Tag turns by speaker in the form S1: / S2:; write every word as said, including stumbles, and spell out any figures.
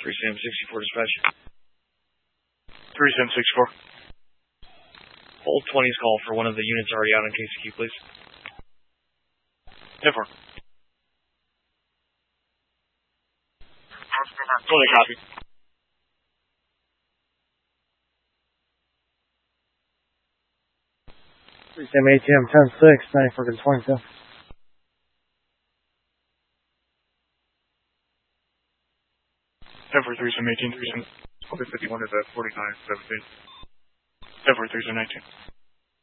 S1: three seven sixty-four dispatch.
S2: three seven sixty-four.
S1: Hold twenty's call for one of the units already out on K C Q, please.
S2: ten four. twenty copy.
S3: three seven A T M ten six, ninety-four to twenty-two.
S2: ten four three seven eighteen, three seven fifty-one is at forty-nine seventeen. ten four three seven nineteen.